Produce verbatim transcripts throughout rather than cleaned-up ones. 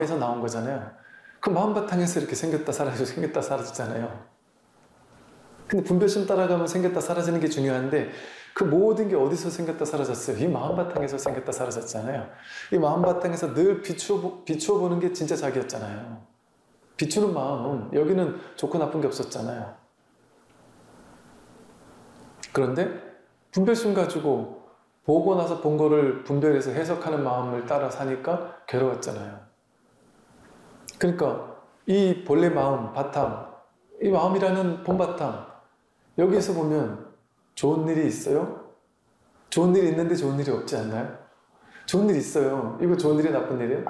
에서 나온 거잖아요. 그 마음 바탕에서 이렇게 생겼다 사라지고 생겼다 사라지잖아요. 근데 분별심 따라가면 생겼다 사라지는 게 중요한데 그 모든 게 어디서 생겼다 사라졌어요? 이 마음 바탕에서 생겼다 사라졌잖아요. 이 마음 바탕에서 늘 비추어, 비추어 보는 게 진짜 자기였잖아요. 비추는 마음, 여기는 좋고 나쁜 게 없었잖아요. 그런데 분별심 가지고 보고 나서 본 거를 분별해서 해석하는 마음을 따라 사니까 괴로웠잖아요. 그러니까 이 본래 마음, 바탕, 이 마음이라는 본바탕, 여기에서 보면 좋은 일이 있어요? 좋은 일이 있는데 좋은 일이 없지 않나요? 좋은 일이 있어요. 이거 좋은 일이야, 나쁜 일이에요?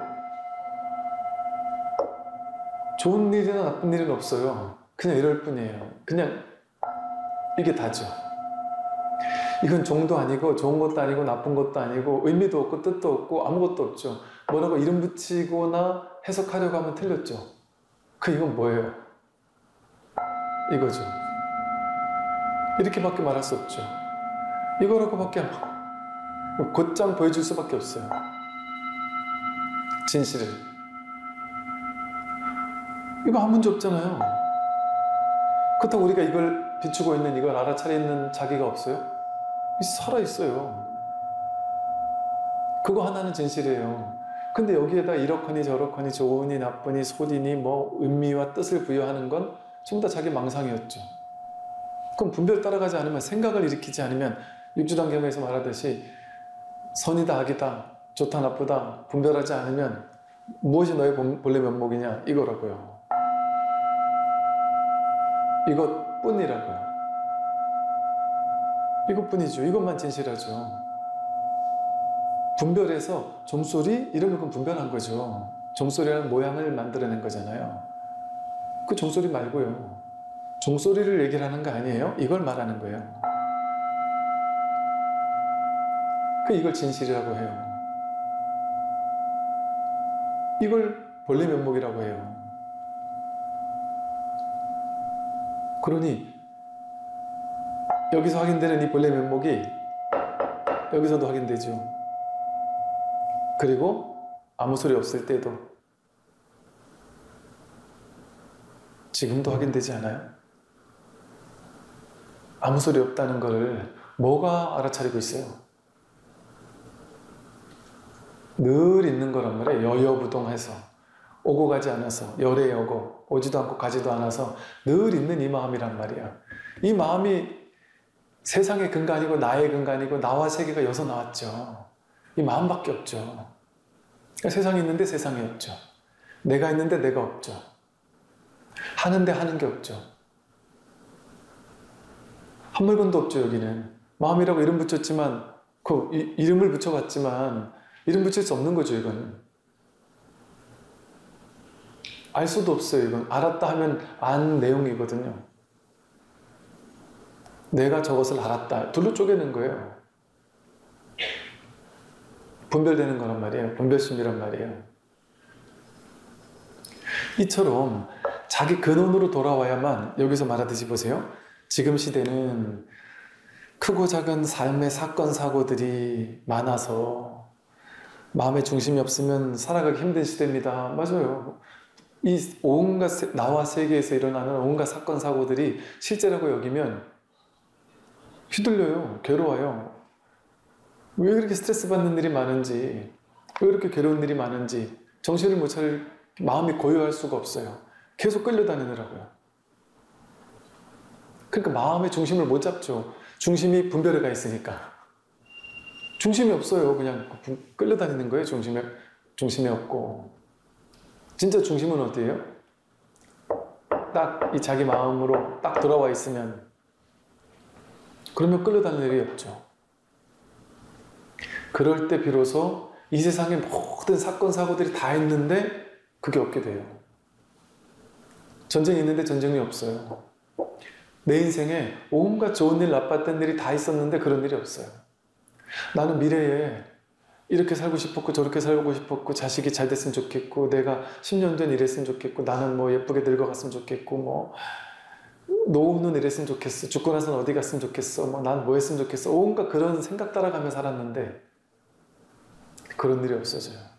좋은 일이나 나쁜 일은 없어요. 그냥 이럴 뿐이에요. 그냥 이게 다죠. 이건 종도 아니고 좋은 것도 아니고 나쁜 것도 아니고 의미도 없고 뜻도 없고 아무것도 없죠. 뭐라고 이름 붙이거나 해석하려고 하면 틀렸죠. 그 이건 뭐예요? 이거죠. 이렇게밖에 말할 수 없죠. 이거라고밖에 곧장 보여줄 수밖에 없어요. 진실을. 이거 한 문제 없잖아요. 그렇다고 우리가 이걸 비추고 있는, 이걸 알아차리는 자기가 없어요? 살아있어요. 그거 하나는 진실이에요. 근데 여기에다 이렇거니 저렇거니 좋으니 나쁘니 소리니 뭐 의미와 뜻을 부여하는 건 전부 다 자기 망상이었죠. 그럼 분별 따라가지 않으면, 생각을 일으키지 않으면 육주단경에서 말하듯이 선이다 악이다 좋다 나쁘다 분별하지 않으면 무엇이 너의 본래 면목이냐 이거라고요. 이것뿐이라고요. 이것뿐이죠. 이것만 진실하죠. 분별해서 종소리 이런 건 분별한 거죠. 종소리라는 모양을 만들어낸 거잖아요. 그 종소리 말고요. 종소리를 얘기를 하는 거 아니에요? 이걸 말하는 거예요. 그 이걸 진실이라고 해요. 이걸 본래 면목이라고 해요. 그러니 여기서 확인되는 이 본래 면목이 여기서도 확인되죠. 그리고 아무 소리 없을 때도 지금도 확인되지 않아요? 아무 소리 없다는 것을 뭐가 알아차리고 있어요? 늘 있는 거란 말이에요. 여여부동해서 오고 가지 않아서 열애여고 오지도 않고 가지도 않아서 늘 있는 이 마음이란 말이야. 이 마음이 세상의 근간이고 나의 근간이고 나와 세계가 여기서 나왔죠. 이 마음밖에 없죠. 그러니까 세상이 있는데 세상이 없죠. 내가 있는데 내가 없죠. 하는데 하는 게 없죠. 한 물건도 없죠. 여기는 마음이라고 이름 붙였지만 그 이, 이름을 붙여봤지만 이름 붙일 수 없는 거죠. 이거는 알 수도 없어요. 이건 알았다 하면 안 내용이거든요. 내가 저것을 알았다. 둘로 쪼개는 거예요. 분별되는 거란 말이에요. 분별심이란 말이에요. 이처럼 자기 근원으로 돌아와야만, 여기서 말하듯이 보세요. 지금 시대는 크고 작은 삶의 사건 사고들이 많아서 마음의 중심이 없으면 살아가기 힘든 시대입니다. 맞아요. 이 온갖 나와 세계에서 일어나는 온갖 사건 사고들이 실제라고 여기면 휘둘려요. 괴로워요. 왜 그렇게 스트레스 받는 일이 많은지, 왜 그렇게 괴로운 일이 많은지 정신을 못 차릴, 마음이 고요할 수가 없어요. 계속 끌려다니느라고요. 그러니까 마음의 중심을 못 잡죠. 중심이 분별에 가 있으니까. 중심이 없어요. 그냥 끌려다니는 거예요. 중심에, 중심이 없고. 진짜 중심은 어디예요? 딱 이 자기 마음으로 딱 돌아와 있으면, 그러면 끌려다닐 일이 없죠. 그럴 때 비로소 이 세상의 모든 사건 사고들이 다 있는데 그게 없게 돼요. 전쟁이 있는데 전쟁이 없어요. 내 인생에 온갖 좋은 일 나빴던 일이 다 있었는데 그런 일이 없어요. 나는 미래에 이렇게 살고 싶었고 저렇게 살고 싶었고 자식이 잘 됐으면 좋겠고 내가 십 년 전 이랬으면 좋겠고 나는 뭐 예쁘게 늙어갔으면 좋겠고 뭐 노후는 이랬으면 좋겠어. 죽고 나서는 어디 갔으면 좋겠어. 뭐 난 뭐 했으면 좋겠어. 온갖 그런 생각 따라가며 살았는데 그런 일이 없어져요.